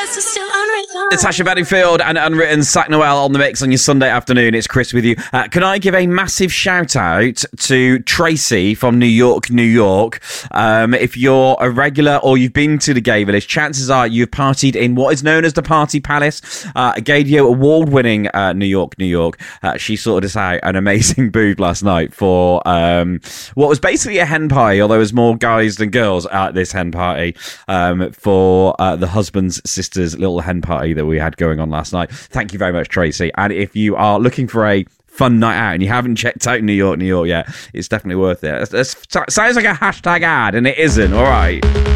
Natasha Bedingfield and Unwritten, Sack Noel on the mix on your Sunday afternoon. It's Chris with you. Can I give a massive shout out to Tracy from New York, New York? If you're a regular or you've been to the Gay Village, chances are you've partied in what is known as the Party Palace, a Gaydio award-winning New York, New York. She sorted us out an amazing booth last night for what was basically a hen party, although there was more guys than girls at this hen party for the husband's sister's little hen party that we had going on last night. Thank you very much, Tracy. And if you are looking for a fun night out and you haven't checked out New York, New York yet, it's definitely worth it. It sounds like a hashtag ad, and it isn't, all right?